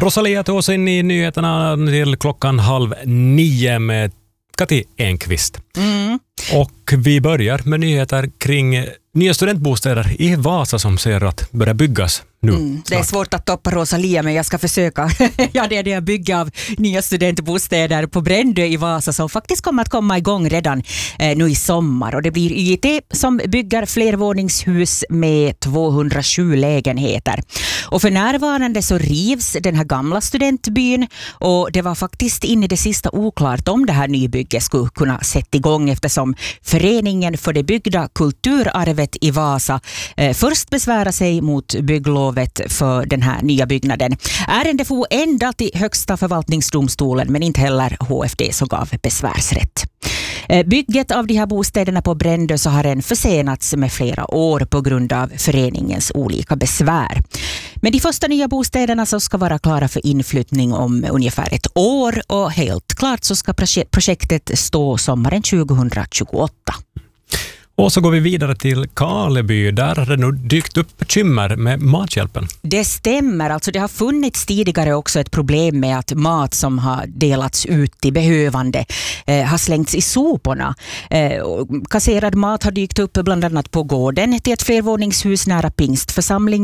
Rosalia tog oss in i nyheterna till 8:30 med Kati Enqvist. Och vi börjar med nyheter kring nya studentbostäder i Vasa som ser att börja byggas nu. Det är svårt att toppa Rosalia, men jag ska försöka. Ja, det är det bygga av nya studentbostäder på Brändö i Vasa som faktiskt kommer att komma igång redan nu i sommar. Och det blir YIT som bygger flervåningshus med 207 lägenheter. Och för närvarande så rivs den här gamla studentbyn och det var faktiskt in i det sista oklart om det här nybygget skulle kunna sätta igång eftersom Föreningen för det byggda kulturarvet i Vasa först besvärar sig mot bygglovet för den här nya byggnaden. Ärendet får ända till Högsta förvaltningsdomstolen, men inte heller HFD så gav besvärsrätt. Bygget av de här bostäderna på Brändö så har den försenats med flera år på grund av föreningens olika besvär. Men de första nya bostäderna så ska vara klara för inflyttning om ungefär ett år och helt klart så ska projektet stå sommaren 2028. Och så går vi vidare till Karleby. Där har det nu dykt upp bekymmer med mathjälpen. Det stämmer. Alltså det har funnits tidigare också ett problem med att mat som har delats ut till behövande har slängts i soporna. Kasserad mat har dykt upp bland annat på gården till ett flervåningshus nära Pingstförsamling